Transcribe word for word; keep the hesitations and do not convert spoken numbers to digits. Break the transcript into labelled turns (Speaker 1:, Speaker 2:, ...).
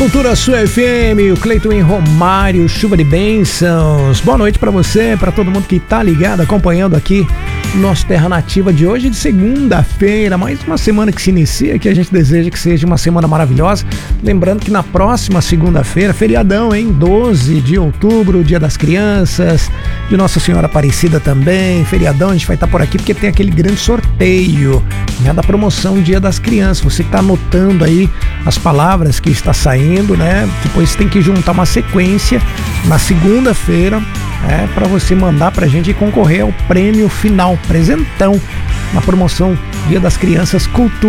Speaker 1: Cultura Sua F M, o Cleiton e Romário, chuva de bênçãos. Boa noite pra você, pra todo mundo que tá ligado, acompanhando aqui o nosso Terra Nativa de hoje, de segunda-feira, mais uma semana que se inicia, que a gente deseja que seja uma semana maravilhosa. Lembrando que na próxima segunda-feira, feriadão, hein? doze de outubro, Dia das Crianças, de Nossa Senhora Aparecida também, feriadão, a gente vai estar por aqui porque tem aquele grande sorteio, né, da promoção Dia das Crianças. Você que tá anotando aí as palavras que está saindo, né? Depois tem que juntar uma sequência na segunda-feira, é, para você mandar pra gente e concorrer ao prêmio final, presentão, na promoção Dia das Crianças Cultura.